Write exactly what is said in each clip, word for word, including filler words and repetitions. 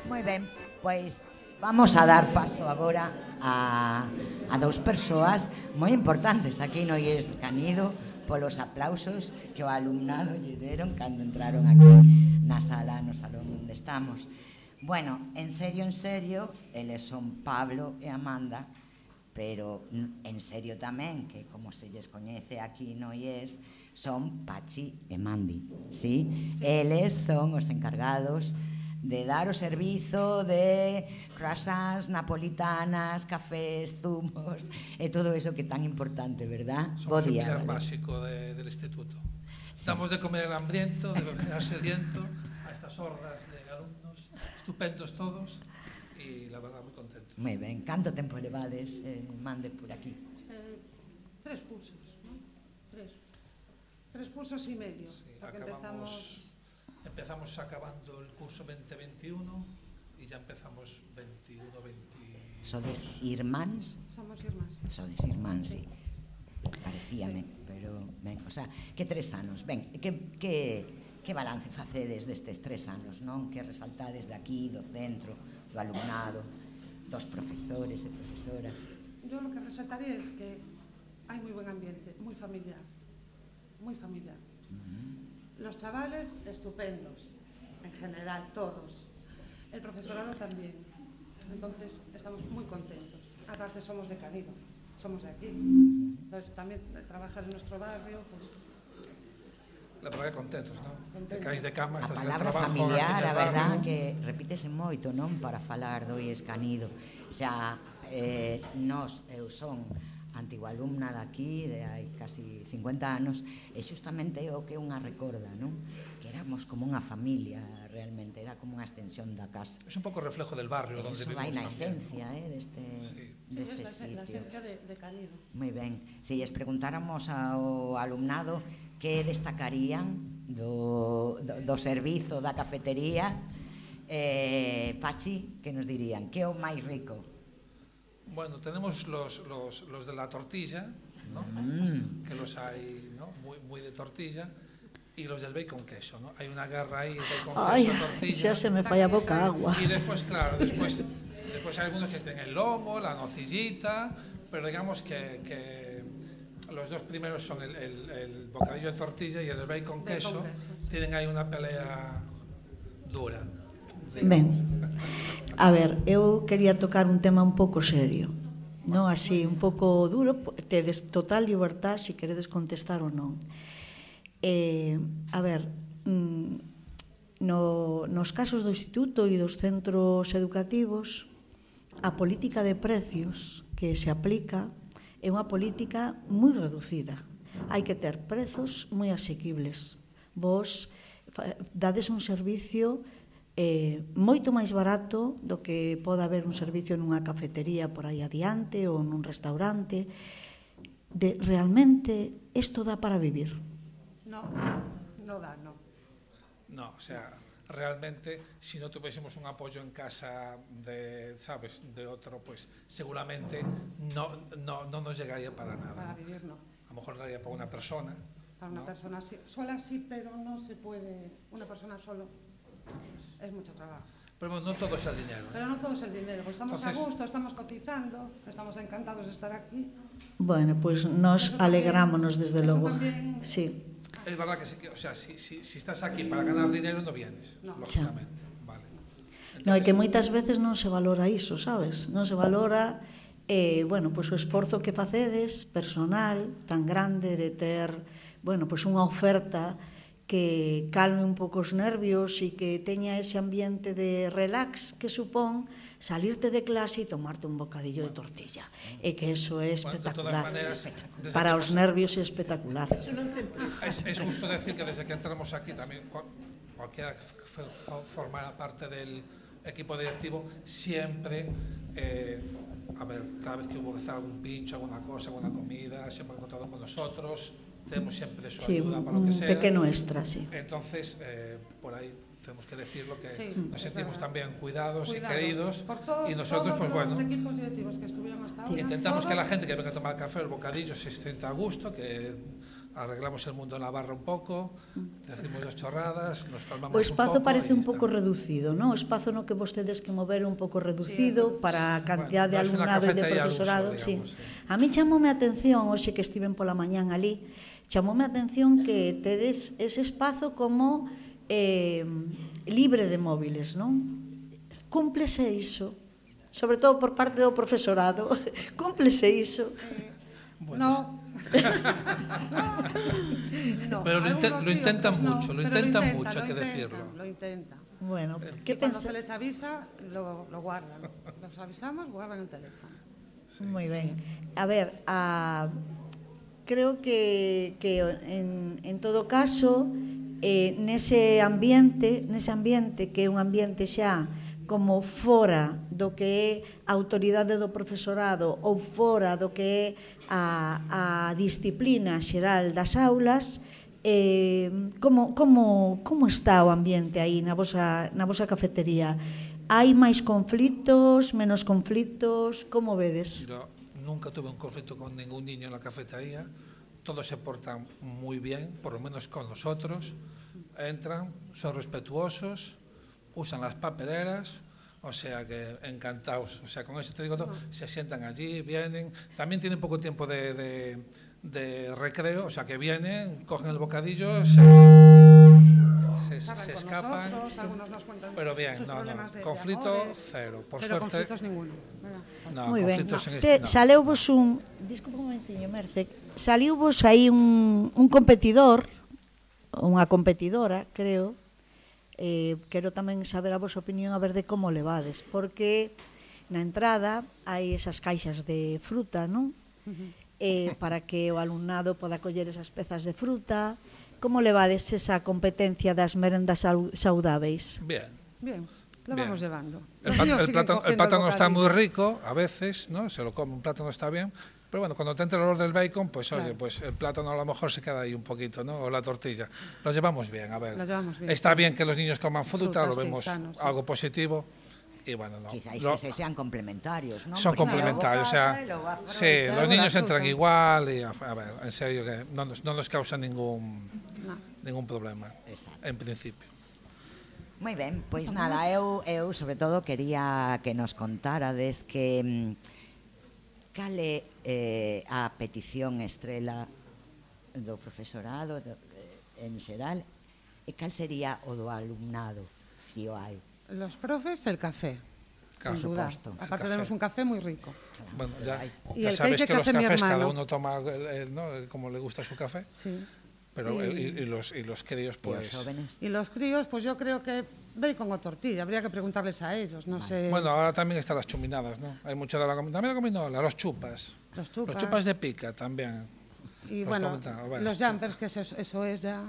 Moi ben, pois vamos a dar paso agora a, a dous persoas moi importantes aquí no I E S Canido polos aplausos que o alumnado lle deron cando entraron aquí na sala, no salón onde estamos. Bueno, en serio, en serio, eles son Pablo e Amanda, pero en serio tamén, que como se lles coñece aquí no I E S, son Pachi e Mandi, sí? Eles son os encargados de dar o servizo de croissants, napolitanas, cafés, zumos e todo eso que é tan importante, verdad? Somos Bo día, el pilar vale. básico de, del instituto. Sí. Damos de comer al hambriento, de beber al sediento, a estas hordas de alumnos, estupendos todos, y la verdad muy contentos. Moi ben, canto tempo levades, eh, Mande, por aquí? Eh, tres cursos, ¿no? Tres. Tres cursos y medio. Sí, porque acabamos, empezamos... empezamos acabando el curso veinte veintiuno y ya empezamos veintiuno veinte. Sodes irmáns? Somos irmáns. Sodes irmáns, sí. Sí. Parecíame, Sí. pero ben, o sea, que tres anos, ben, que, que, que balance facedes destes tres anos, non? Que resaltades de aquí, do centro, do alumnado, dos profesores e profesoras. Yo lo que resaltaría es que hay muy buen ambiente, muy familiar, muy familiar. Uh-huh. Los chavales estupendos, en general, todos. El profesorado también. Entonces, estamos muy contentos. Aparte, somos de Canido, somos de aquí. Entonces, también trabajar en nuestro barrio, pues... La verdad que contentos, ¿no? Contentos. Te caes de cama, A estás en el palabra trabajo, familiar, aquí en a el verdad barrio. que repítese moito, non? Para falar do I E S Canido. Xa, eh, nós, eu son antiga alumna daqui, de hai casi cincuenta anos, e xustamente é o que unha recorda, non? Que éramos como unha familia, realmente, era como unha extensión da casa. Es un poco reflejo del barrio donde Eso vivimos vai na también. esencia, eh, deste, Sí. Sí, deste es la, sitio. la esencia de, de Canido. Moi ben. Se lles preguntáramos ao alumnado que destacarían do, do, do servizo da cafetería, eh, Pachi, que nos dirían? Que é o máis rico? Bueno, tenemos los, los, los de la tortilla, ¿no? Mm. Que los hay, ¿no? Muy, muy de tortilla, y los del bacon queso, ¿no? Hay una guerra ahí, bacon Ay, queso, tortilla. xa se me fai a boca agua. Y después, claro, después, después hay algunos que tienen el lomo, la nocillita, pero digamos que, que los dos primeros son el, el, el bocadillo de tortilla y el bacon queso. Bacon queso, sí. Tienen ahí una pelea dura. Ben, a ver, eu quería tocar un tema un pouco serio, non así, un pouco duro, tedes total libertad se queredes contestar ou non. Eh, a ver, no, nos casos do instituto e dos centros educativos, a política de precios que se aplica é unha política moi reducida. Hai que ter prezos moi asequibles. Vos dades un servicio eh, moito máis barato do que pode haber un servicio nunha cafetería por aí adiante ou nun restaurante. De, realmente, isto dá para vivir? No, no da, no. No, o sea, realmente, si no tuviésemos un apoyo en casa de, ¿sabes?, de otro, pues seguramente no, no, no nos llegaría para nada. Para ¿no? vivir no. A lo mejor daría para una persona. Para una ¿no? persona sí, sola sí, pero no se puede, una persona solo es mucho trabajo. Pero bueno, no todo es el dinero. ¿eh? Pero no todo es el dinero, pues estamos Entonces, a gusto, estamos cotizando, estamos encantados de estar aquí. Bueno, pois pues nos Eso alegrámonos, también, desde eso logo. también. Sí. Es verdad que, sí, que o sea, si, si, si estás aquí para ganar dinero, no vienes, No. lógicamente. Vale. No, é Entonces, que moitas veces non se valora iso, sabes? Non se valora eh, bueno, pois o esforzo que facedes personal tan grande de ter, bueno, pois unha oferta que calme un pouco os nervios e que teña ese ambiente de relax que supón salirte de clase e tomarte un bocadillo de tortilla. E que eso é bueno, de espectacular. todas maneras, desde Para que os nos- nervios é espectacular. Es, es justo decir que desde que entramos aquí también cual- cualquiera que f- f- formara parte del equipo directivo siempre, eh, a ver, cada vez que hubo que hacer algún pincho, alguna cosa, alguna comida, siempre han contado con nosotros, tenemos siempre su Sí, ayuda para lo un que sea. pequeno extra, sí. Entonces, eh, por ahí tenemos que decirlo que Sí, nos es sentimos verdad. también cuidados, Cuidados y queridos, por todos, y nosotros, todos pues bueno, los equipos directivos que estuvieron hasta ahora, intentamos que la todos, gente que venga a tomar café, el bocadillo, se sienta a gusto, que arreglamos el mundo en la barra un pouco, decimos as chorradas, nos calmamos O espazo un pouco. parece un pouco está. reducido, non? O espazo no que vostedes que mover un pouco reducido Sí, para a cantidad bueno, de es una alumnado e de cafetería al uso, profesorado. digamos, Sí. sí. A mí chamoume a atención, hoxe que estiven pola mañán ali, chamoume a atención que tedes ese espazo como eh, libre de móviles, non? Cúmplese iso, sobre todo por parte do profesorado, cúmplese iso. Bueno, No. No, Pero lo inte- algunos lo sí, intentan otros no, mucho, lo pero intentan intentan, mucho, lo hay que intentan, decirlo. Lo intentan. Bueno, Y que cuando pensa? se les avisa, lo, lo guardan. Los avisamos, guardan el teléfono. Moi ben. A ver, a, creo que, que en, en todo caso, eh, nese ambiente, nese ambiente que é un ambiente xa como fora do que é a autoridade do profesorado ou fora do que é a, a disciplina xeral das aulas, eh, como, como, como está o ambiente aí na vosa, na vosa cafetería? Hai máis conflitos, menos conflitos? Como vedes? Yo nunca tuve un conflicto con ningún niño en la cafetería, todos se portan muy bien, por lo menos con nosotros, entran, son respetuosos, usan las papeleras, o sea que encantados, o sea, con eso te digo todo, se sientan allí, vienen, también tienen poco tiempo de, de, de recreo, o sea que vienen, cogen el bocadillo, se, se, Hablan se con escapan, nosotros, algunos nos cuentan pero bien, sus no, no, problemas de, conflicto de amores, cero, por pero suerte, conflictos ninguno. ¿Verdad? no, Moi ben. conflictos en Te, este, no. Saleuvos un... Disculpa un momentiño, Merce. Saliuvos aí un, un competidor, unha competidora, creo. Eh, quero tamén saber a vosa opinión a ver de como levades, porque na entrada hai esas caixas de fruta, non? Eh, para que o alumnado poda coller esas pezas de fruta. Como levades esa competencia das merendas sau- saudáveis? Bien. Bien, lo Bien. vamos llevando. El, Los pat- niños el siguen plátano, el cogiendo plátano está muy bocadillo. rico a veces, ¿no? Se lo come, un plátano está bien. Pero bueno, cuando te entra el olor del bacon, pues oye, Claro. pues el plátano a lo mejor se queda ahí un poquito, ¿no? O la tortilla. Lo llevamos bien, a ver. Lo llevamos bien, Está sí. bien que los niños coman fruta, Fruta, lo sí, vemos sano, sí. algo positivo. Y bueno, no. Quizás Lo- que se sean complementarios, ¿no? son Porque luego complementarios, o papa sea, y luego a fruta, sí, luego los la niños fruta. entran igual y a, a ver, en serio que no nos, no nos causa ningún No. ningún problema, Exacto. en principio. Moi ben, pois nada, eu, eu sobre todo quería que nos contarades que mm, cal é eh, a petición estrela do profesorado do, eh, en xeral e cal sería o do alumnado, si o hai. Los profes, el café. Claro, sin duda. supuesto. El Aparte café. tenemos un café muy rico. Bueno, ya, Y ya el sabes cake que que los hace mi cafés cada hermano. uno toma el- el- ¿no? el- como le gusta su café, Sí. pero Y- y, y los y los críos E os pues jóvenes? Y los críos, pues yo creo que bacon o tortilla. Habría que preguntarles a ellos, no sé. bueno, ahora también están las chuminadas, ¿no? Hay mucho de la comi- también la gominola, los chupas. Los chupas. Los chupas de pica también. y los bueno, comentaba, bueno. los jumpers, que eso, eso es ya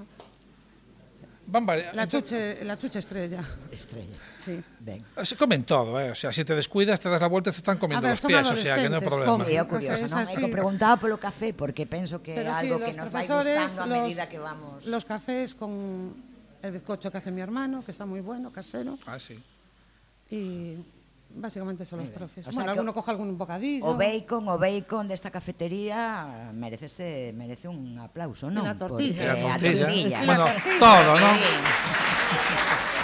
Van vari- la entonces- chuche, la chuche estrella. Estrella. Sí. Ben. Se comen todo, ¿eh? O sea, si te descuidas, te das la vuelta y te están comiendo A ver, los son pies, o sea, que no hay adolescentes, problema. comen. E é Pues curioso, es non? É así. que preguntaba polo café porque penso que é Pero sí, algo que los nos vai profesores, gustando a los, medida que vamos... los cafés con el bizcocho que hace mi hermano, que está muy bueno, casero. Ah, sí. Y básicamente son los Muy bien. profes. O sea Bueno, que alguno coge algún bocadillo. O bacon, o bacon desta cafetería merece merece un aplauso, non? la tortilla. Y Porque la a tortilla. tortilla. Y la Bueno, tortilla. todo, ¿no? Sí.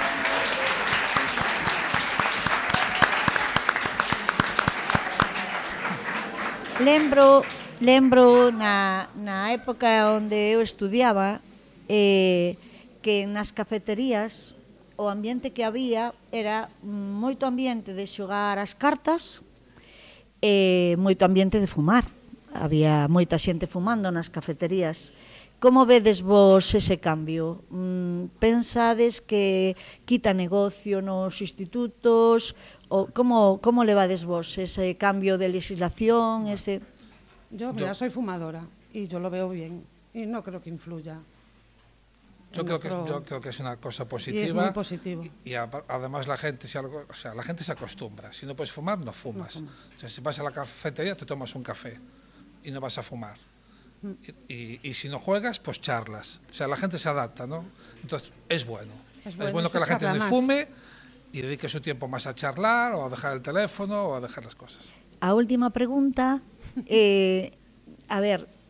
Lembro, lembro na, na época onde eu estudiaba eh, que nas cafeterías o ambiente que había era moito ambiente de xogar as cartas e moito ambiente de fumar. Había moita xente fumando nas cafeterías. Como vedes vos ese cambio? Mm, pensades que quita negocio nos institutos? O como, como levades vos ese cambio de legislación? Ese... Yo, mira, soy fumadora y yo lo veo bien. Y no creo que influya. Yo en creo, que, nuestro- yo creo que es una cosa Y es positiva. muy positivo. Y, y a- además la gente, se algo, o sea, la gente se acostumbra. Si no puedes fumar, no fumas. No fumas. O sea, si vas a la cafetería, te tomas un café y no vas a fumar. Mm. Y, y- y si no juegas, pues charlas. O sea, la gente se adapta, ¿no? Entonces, es bueno. Es Es bueno, bueno, se que la gente charla no más. fume y dedique su tiempo más a charlar o a dejar el teléfono o a dejar las cosas. A última pregunta, eh, a ver,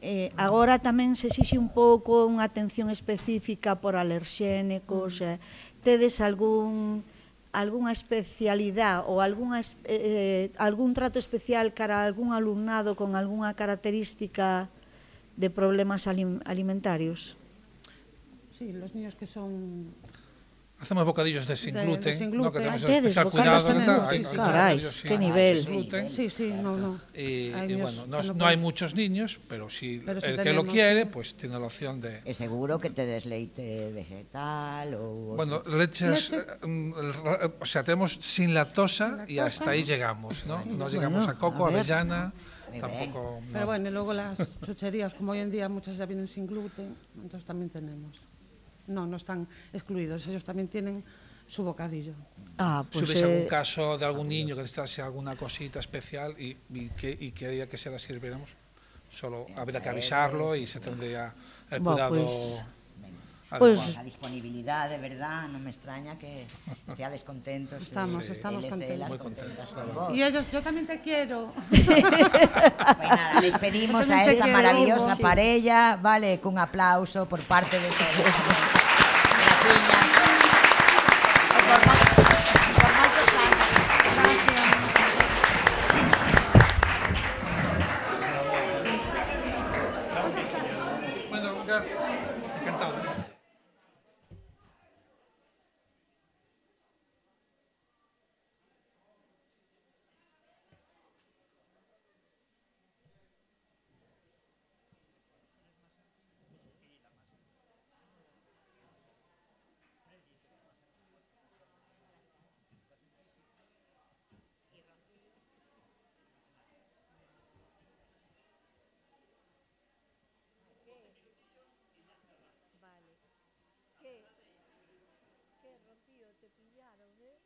eh, agora tamén se exixe un pouco unha atención específica por alerxénicos, eh, tedes algún algunha especialidade ou algunha, eh, algún trato especial cara a algún alumnado con algunha característica de problemas alim alimentarios? Sí, los niños que son... Hacemos bocadillos de sin De- de gluten, sin ¿no? gluten. Que tenemos Ah, tedes especial bocadillos cuidado. tenemos, ¿no? sí, Hay- sí. hay Carai, bocadillos sin- qué nivel. sin gluten. Sí, sí, no, no. Y, Hay y niños bueno, no, que es- no no hay pueden. muchos niños, pero si Pero sí el que lo tenemos, quiere, sí. pues tiene la opción de... E seguro que te des leite vegetal ou... Bueno, leches, Leche. eh, mm, el ra- o sea, tenemos sin lactosa, Sin y hasta lactosa. ahí llegamos, ¿no? No llegamos a coco, a ver. avellana, Muy tampoco... Pero no. bueno, y luego las chucherías, como hoy en día muchas ya vienen sin gluten, entonces también tenemos. No, no están excluidos, ellos también tienen su bocadillo. Ah, Si pues, hubiese algún eh, caso de algún niño que necesitase alguna cosita especial y, y que, y quería que se la sirviéramos, solo habría que avisarlo y se tendría el Bueno, cuidado pues- adecuado. pues- A disponibilidad, de verdad, non me extraña que esteades contentos. Estamos, eh, estamos eles e contentos. elas Muy contentas contentos, con vos. Y ellos, yo también te quiero. Pues nada, despedimos Yo a tamén te esta quero, maravillosa sí. parella, vale, cun aplauso por parte de todos. Graciñas. E por mo- por moitos anos. Bueno, gracias. Encantado. Vale. ¿Qué, qué, Rocío, te pillaron, eh?